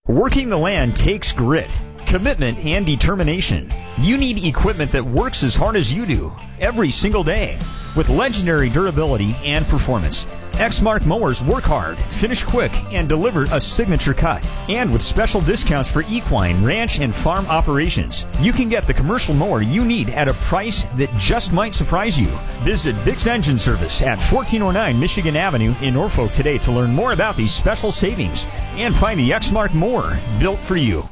Working the land takes grit, commitment, and determination. You need equipment that works as hard as you do, every single day, with legendary durability and performance. Exmark mowers work hard, finish quick, and deliver a signature cut. And with special discounts for equine, ranch, and farm operations, you can get the commercial mower you need at a price that just might surprise you. Visit Bix Engine Service at 1409 Michigan Avenue in Norfolk today to learn more about these special savings and find the Exmark mower built for you.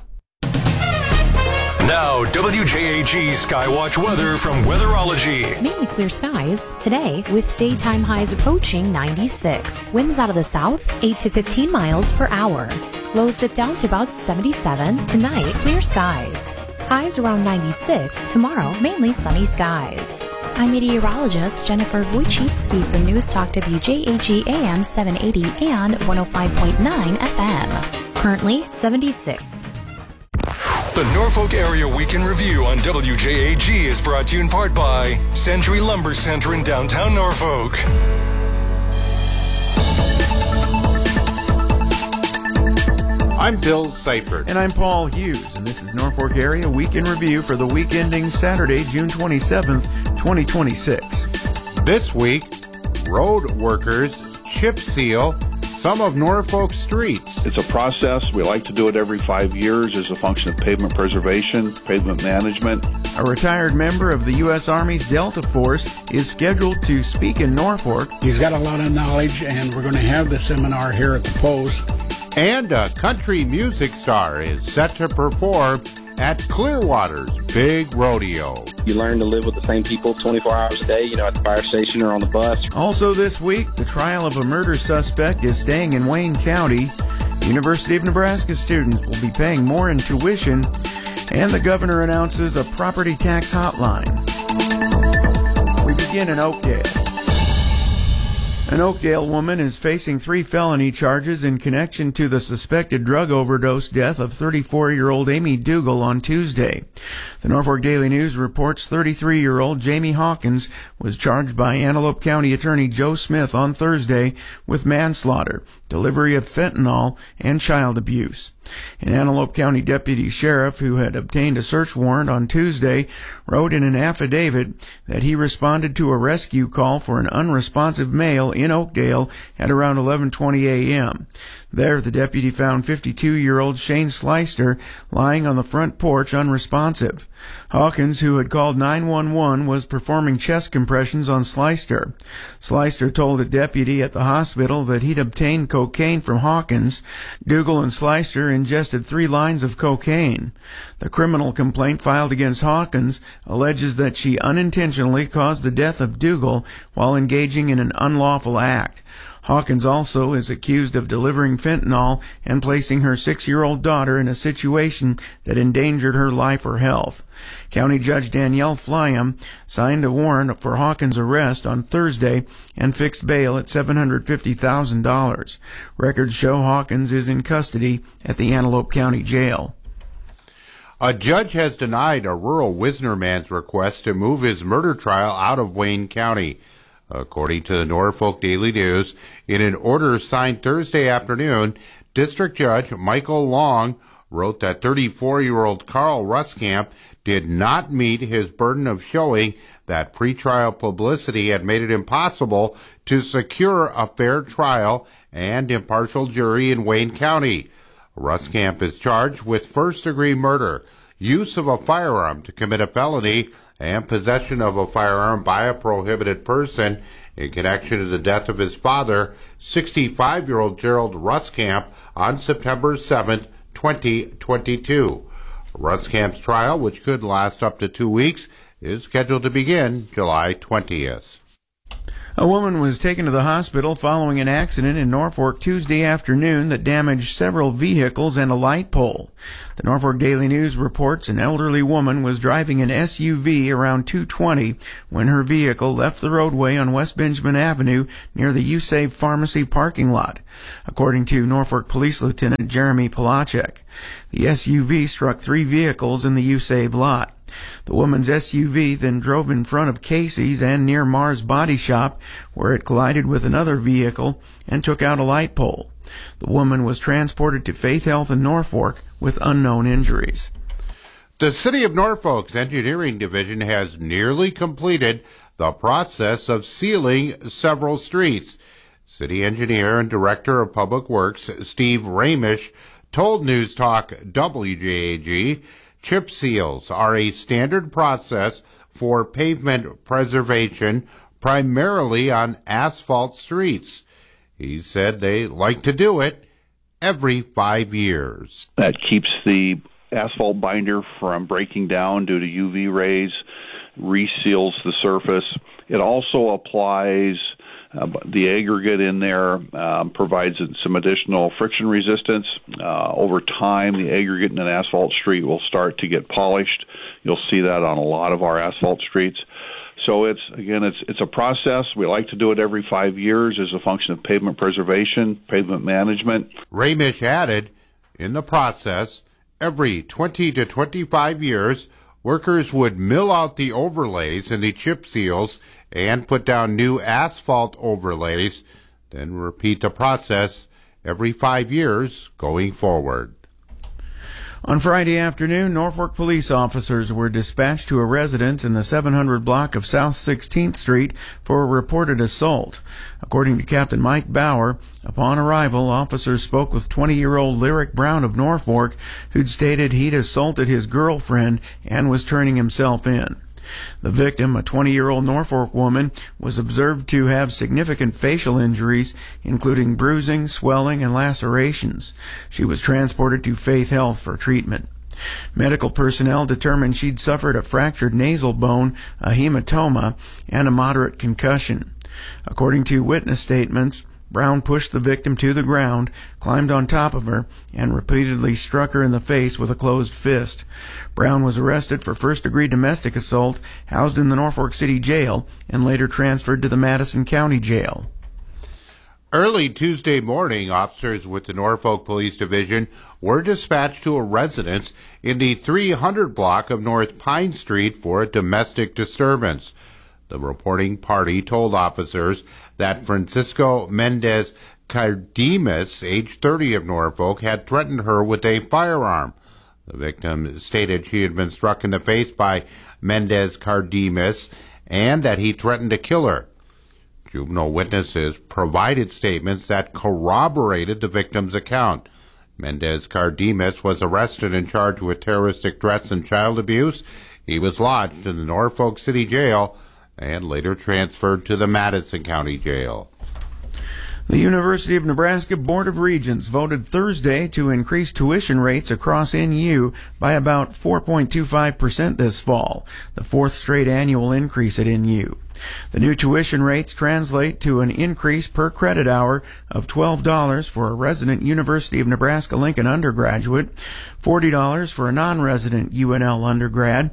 Now, WJAG Skywatch weather from Weatherology. Mainly clear skies today with daytime highs approaching 96. Winds out of the south, 8 to 15 miles per hour. Lows dip down to about 77. Tonight, clear skies. Highs around 96. Tomorrow, mainly sunny skies. I'm meteorologist Jennifer Wojcicki from News Talk WJAG AM 780 and 105.9 FM. Currently, 76. The Norfolk Area Weekend Review on WJAG is brought to you in part by Century Lumber Center in downtown Norfolk. I'm Bill Seifert. And I'm Paul Hughes, and this is Norfolk Area Weekend Review for the week ending Saturday, June 27th, 2026. This week, road workers chip seal some of Norfolk streets. It's a process. We like to do it every 5 years as a function of pavement preservation, pavement management. A retired member of the U.S. Army's Delta Force is scheduled to speak in Norfolk. He's got a lot of knowledge, and we're going to have the seminar here at the Post. And a country music star is set to perform at Clearwater's Big Rodeo. You learn to live with the same people 24 hours a day, at the fire station or on the bus. Also this week, the trial of a murder suspect is staying in Wayne County. University of Nebraska students will be paying more in tuition, and the governor announces a property tax hotline. We begin in Oakdale. An Oakdale woman is facing 3 felony charges in connection to the suspected drug overdose death of 34-year-old Amy Dougal on Tuesday. The Norfolk Daily News reports 33-year-old Jamie Hawkins was charged by Antelope County Attorney Joe Smith on Thursday with manslaughter, delivery of fentanyl, and child abuse. An Antelope County deputy sheriff who had obtained a search warrant on Tuesday wrote in an affidavit that he responded to a rescue call for an unresponsive male in Oakdale at around 11:20 a.m. There, the deputy found 52-year-old Shane Slyster lying on the front porch unresponsive. Hawkins, who had called 911, was performing chest compressions on Slyster. Slyster told a deputy at the hospital that he'd obtained cocaine from Hawkins. Dougal and Slyster ingested 3 lines of cocaine. The criminal complaint filed against Hawkins alleges that she unintentionally caused the death of Dougal while engaging in an unlawful act. Hawkins also is accused of delivering fentanyl and placing her 6-year-old daughter in a situation that endangered her life or health. County Judge Danielle Flyam signed a warrant for Hawkins' arrest on Thursday and fixed bail at $750,000. Records show Hawkins is in custody at the Antelope County Jail. A judge has denied a rural Wisner man's request to move his murder trial out of Wayne County. According to the Norfolk Daily News, in an order signed Thursday afternoon, District Judge Michael Long wrote that 34-year-old Carl Ruskamp did not meet his burden of showing that pretrial publicity had made it impossible to secure a fair trial and impartial jury in Wayne County. Ruskamp is charged with first-degree murder, use of a firearm to commit a felony, and possession of a firearm by a prohibited person in connection to the death of his father, 65-year-old Gerald Ruskamp, on September 7, 2022. Ruskamp's trial, which could last up to 2 weeks, is scheduled to begin July 20th. A woman was taken to the hospital following an accident in Norfolk Tuesday afternoon that damaged several vehicles and a light pole. The Norfolk Daily News reports an elderly woman was driving an SUV around 2:20 when her vehicle left the roadway on West Benjamin Avenue near the USAVE Pharmacy parking lot, according to Norfolk Police Lieutenant Jeremy Polacek. The SUV struck 3 vehicles in the USAVE lot. The woman's SUV then drove in front of Casey's and near Mars Body Shop, where it collided with another vehicle and took out a light pole. The woman was transported to Faith Health in Norfolk with unknown injuries. The City of Norfolk's Engineering Division has nearly completed the process of sealing several streets. City Engineer and Director of Public Works Steve Ramish told News Talk WJAG chip seals are a standard process for pavement preservation, primarily on asphalt streets. He said they like to do it every 5 years. That keeps the asphalt binder from breaking down due to UV rays, reseals the surface. It also applies the aggregate in there, provides some additional friction resistance. Over time, the aggregate in an asphalt street will start to get polished. You'll see that on a lot of our asphalt streets. So it's a process. We like to do it every 5 years as a function of pavement preservation, pavement management. Ramish added, in the process, every 20 to 25 years, workers would mill out the overlays in the chip seals and put down new asphalt overlays, then repeat the process every 5 years going forward. On Friday afternoon, Norfolk police officers were dispatched to a residence in the 700 block of South 16th Street for a reported assault. According to Captain Mike Bauer, upon arrival, officers spoke with 20-year-old Lyric Brown of Norfolk, who'd stated he'd assaulted his girlfriend and was turning himself in. The victim, a 20-year-old Norfolk woman, was observed to have significant facial injuries, including bruising, swelling, and lacerations. She was transported to Faith Health for treatment. Medical personnel determined she'd suffered a fractured nasal bone, a hematoma, and a moderate concussion. According to witness statements, Brown pushed the victim to the ground, climbed on top of her, and repeatedly struck her in the face with a closed fist. Brown was arrested for first-degree domestic assault, housed in the Norfolk City Jail, and later transferred to the Madison County Jail. Early Tuesday morning, officers with the Norfolk Police Division were dispatched to a residence in the 300 block of North Pine Street for a domestic disturbance. The reporting party told officers that Francisco Mendez Cardenas, age 30 of Norfolk, had threatened her with a firearm. The victim stated she had been struck in the face by Mendez Cardenas and that he threatened to kill her. Juvenile witnesses provided statements that corroborated the victim's account. Mendez Cardenas was arrested and charged with terroristic threats and child abuse. He was lodged in the Norfolk City Jail and later transferred to the Madison County Jail. The University of Nebraska Board of Regents voted Thursday to increase tuition rates across NU by about 4.25% this fall, the fourth straight annual increase at NU. The new tuition rates translate to an increase per credit hour of $12 for a resident University of Nebraska-Lincoln undergraduate, $40 for a non-resident UNL undergrad,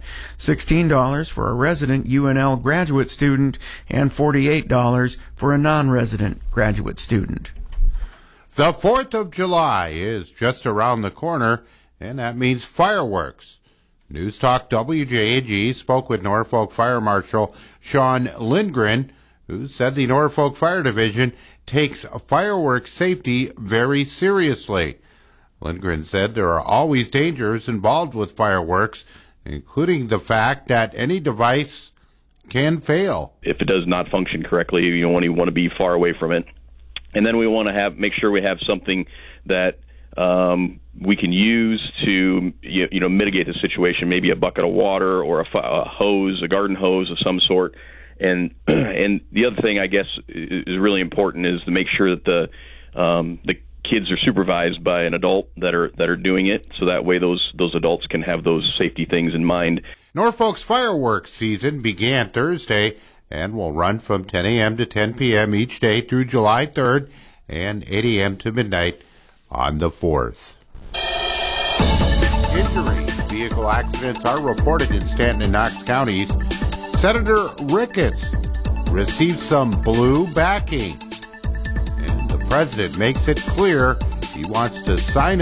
$16 for a resident UNL graduate student, and $48 for a non-resident graduate student. The 4th of July is just around the corner, and that means fireworks. News Talk WJAG spoke with Norfolk Fire Marshal Sean Lindgren, who said the Norfolk Fire Division takes fireworks safety very seriously. Lindgren said there are always dangers involved with fireworks, including the fact that any device can fail. If it does not function correctly, you want to be far away from it. And then we want to make sure we have something that we can use to mitigate the situation, maybe a bucket of water or a hose, a garden hose of some sort. And the other thing I guess is really important is to make sure that the kids are supervised by an adult that are doing it, so that way those adults can have those safety things in mind. Norfolk's fireworks season began Thursday and will run from 10 a.m. to 10 p.m. each day through July 3rd and 8 a.m. to midnight on the 4th. Injuries, vehicle accidents are reported in Stanton and Knox counties. Senator Ricketts received some blue backing, and the president makes it clear he wants to sign